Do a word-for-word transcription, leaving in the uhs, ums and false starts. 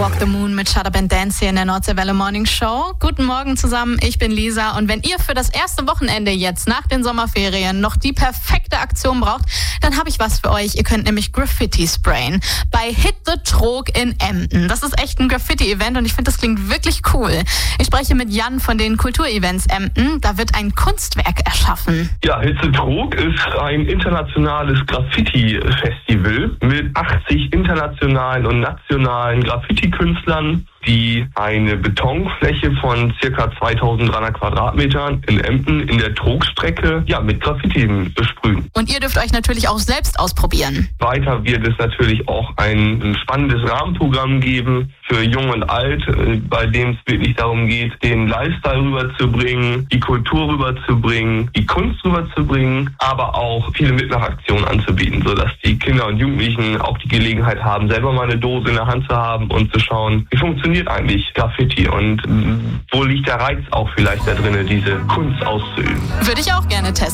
Walk the Moon mit Shut Up and Dance hier in der Nordseewelle Morning Show. Guten Morgen zusammen, ich bin Lisa und wenn ihr für das erste Wochenende jetzt nach den Sommerferien noch die perfekte Aktion braucht, dann habe ich was für euch. Ihr könnt nämlich Graffiti sprayen bei Hit the Trog in Emden. Das ist echt ein Graffiti-Event und ich finde, das klingt wirklich cool. Ich spreche mit Jan von den Kulturevents Emden. Da wird ein Kunstwerk erschaffen. Ja, Hit the Trog ist ein internationales Graffiti-Festival mit achtzig internationalen und nationalen Graffiti-Künstlern, die eine Betonfläche von ca. zweitausenddreihundert Quadratmetern in Emden in der Trogstrecke ja, mit Graffiti besprühen. Und ihr dürft euch natürlich auch selbst ausprobieren. Weiter wird es natürlich auch ein spannendes Rahmenprogramm geben für Jung und Alt, bei dem es wirklich darum geht, den Lifestyle rüberzubringen, die Kultur rüberzubringen, die Kunst rüberzubringen, aber auch viele Mitmachaktionen anzubieten, sodass die Kinder und Jugendlichen auch die Gelegenheit haben, selber mal eine Dose in der Hand zu haben und zu schauen, wie funktioniert eigentlich Graffiti und wo liegt der Reiz auch vielleicht da drin, diese Kunst auszuüben. Würde ich auch gerne testen.